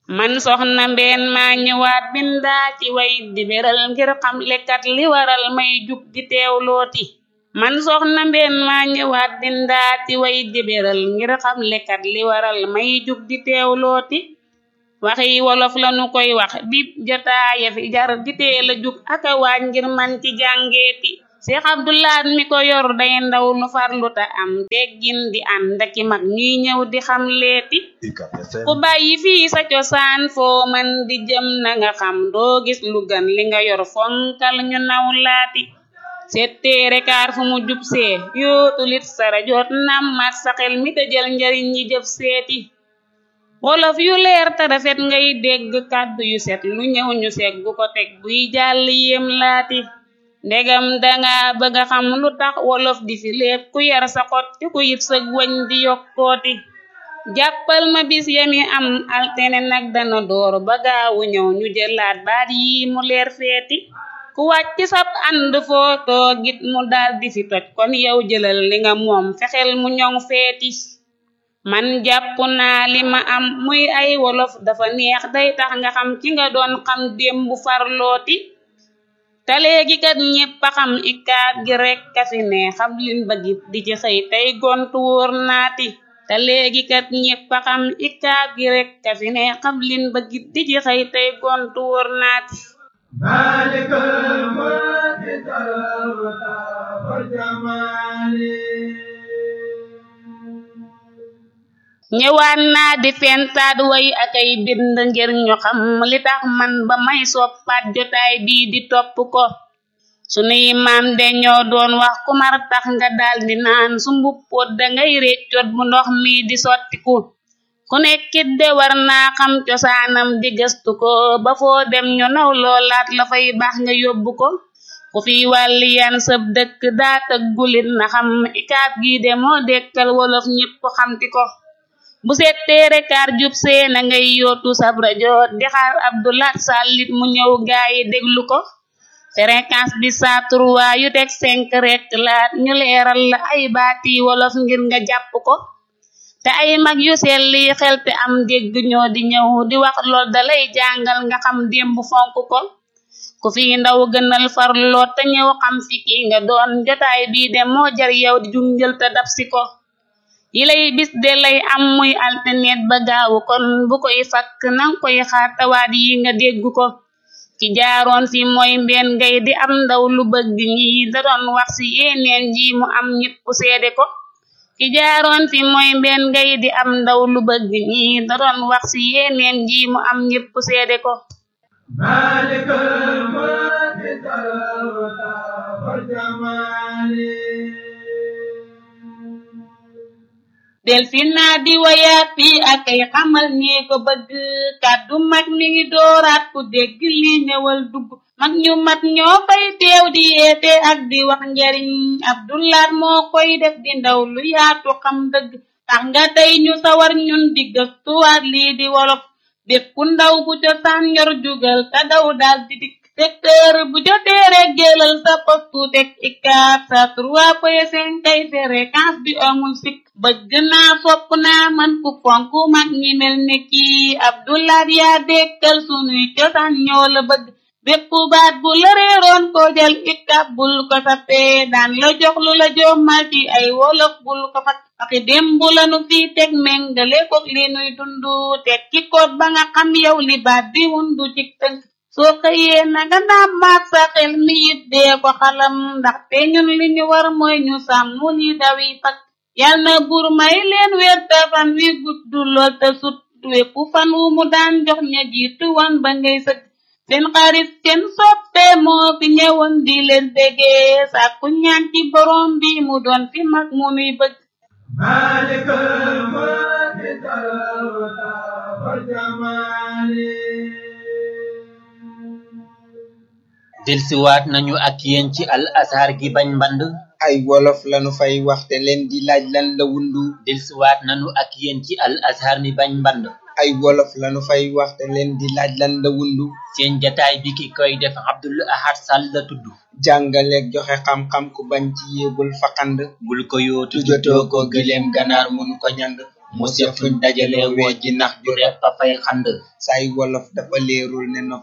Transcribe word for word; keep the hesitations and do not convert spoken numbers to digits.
man soxna mbeen maa ñëwaat bindaa ci way di beral ngir xam lekkat li waral may jug di teewlooti man soxna mbeen maa ñëwaat bindaa ci way di beral ngir xam lekkat li waral may jug di teewlooti waxi wolof lanu koy wax bip jotaaya fi jar di teel a jug aka waaj ngir man ci jàngeeti Seex Abdulaat mi ko yor day ndaw lu farlu ta am teggin di ànd ak mag ñuy ñëw di xam leeti ku bàyyi fii sa cosaan foo man di jëm na nga xam doo gis lu gën li nga yor fonkal ñu naw laati setteere kaar fu mu jub see yootulit sara jot nam mat sa xel mi te jël njariñ ñi jëf seeti wolof yu leer te rafet ngay dégg kàddu yu set lu ñëw ñu seggu ko teg buy jàll yéem laati ndegam danga bëgga xam lu tax wolof di fi lépp ku yar sa xot ci ku yit sëg wañ di yokkooti jàppal ma bis yami am altene nag dana door ba gaawu ñëw ñu jëlaat baat yi mu leer feeti ku wàcc sab ànd foo toogit mu dal di fi toj kon yow jëlal li nga moom fexel mu ñoŋ feeti man jàpp naa li ma am muy ay wolof dafa neex day tax nga xam ci nga doon xam démb farlooti te léegi kat ñépp a xam ikaat gi rekk ka fi ne xam lin bëggit di ci xëy tey gontu wóor naati te léegi kat ñépp a xam ikaat gi rekk ka fi ne xam lin bëggit di ci xëy tey gontu wóor naati maalikal mulki wal jamaali ñëwaan naa di fentaat way akay bind ngir ñu xam li tax man ba may soppaat jotaay bii di topp ko sunuy maam de ñoo doon wax ku mar tax nga daldi naan su mbuppoot dangay réccoot bu ndox mi di sottiku ku nekkit de war naa xam cosaanam di gëstu ko ba foo dem ñu naw loolaat la fay baax nga yóbbu ko ku fi wàlli yan sëb dëkk daa tëggulit na xam ikaat gi de moo dekkal wolof ñépp xamti ko bu setteere kaar jub see na ngay yootu sab rajo di xaar Abdulaat Sàllit mu ñëw gaayi déglu ko fréquence bi saa trois yu teg cinq rekk laat ñu leeral la ay baati wolof ngir nga jàpp ko te ay mag yu selli xel te am dégg ñoo di ñëw di wax lool dalay jàngal nga xam démb fonk ko ku fi ndaw gënal farloo te ñëw xam fi ki nga doon jotaay bii de moo jar yow di junjël te dab si ko yi lay bis de lay am muy alternet ba gaawu kon bu koy fakk nang koy xaar tawaat yi nga dégg ko ki jaaroon fi mooy mbeen ngay di am ndaw lu bëgg ñi da doon wax ci yeneen ji mu am ñépp seede ko ki jaaroon fi mooy mbeen ngay di am ndaw lu bëgg ñi da doon wax ci yeneen ji mu am ñépp seede ko maalikal mulki wal jamaali del fi naa di wayaat fi akay xamal ñee ko bëgg kàddu mag mi ngi dooraat ku dégg li ñëwal dugg mag ñu mat ñoo fay teew di yeete ak di wax njariñ Abdulaat moo koy def di ndaw lu yaatu xam dëgg tax nga tey ñu sawar ñun di gëstuwaat lii di wolof bépp ndaw bu cosaan yor jugal te daw daal di dikk secteur bu jotee rek jëlal sa postu teg ikaat sa trois point cinq kay fréquence bi amul sikk bëgg naa fopp naa man ku fonk mag ñi mel ne kii Abdulaat yaa dekkal sunuy cosaan ñoo la bëgg bépp baat bu la réeroon ko jël ikaat bul ko sappee daan la jox lu la jommal ci ay wolof bul ko fat waxi démb lanu fi teg méngale ko li nuy dundu teg ci koot ba nga xam yow li baat bi wundu ci tënk soo xëyee na nga naam maat sa xel mi it dee ko xalam ndaxte ñun li ñu war mooy ñu sàmm li dawi fak yal na buur may leen wér te fan wi gudd lool te sut wépp fan wu mu daan jox ña jiitu wan ba ngay sëgg seen xarit seen soppe moo fi ñëwoon di leen bégee sàkku ñaan ci borom bi mu doon fi mag mu nuy bëgg maalikal mulki wal jamaali delsiwaat nañu ak yéen ci al azhar gi bañ mband ay wolof lanu fay waxte leen di laaj lan la wundu delsiwaat nañu ak yéen ci al azhar mi bañ mband ay wolof lanu fay waxte leen di laaj lan la wundu seen jataay bi ki koy def Abdul Ahad Sall la tudd jàngaleeg joxe xam-xam ku bañ ci yéebul faqand bul ko yootu jotoo ko gëleem ganaar mënu ko ñand mu sefuñ dajale woo ji nax ju repp a fay xand say wolof dafa leerul ne no